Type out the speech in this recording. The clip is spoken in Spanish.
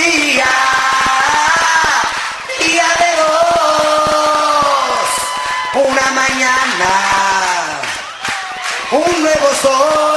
día, día de dos, una mañana, un nuevo sol.